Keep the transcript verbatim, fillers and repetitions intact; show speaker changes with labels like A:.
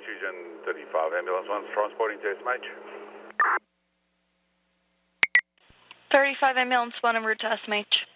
A: Fusion thirty-five, ambulance one, transporting to S M H.
B: thirty-five ambulance one en route to S M H.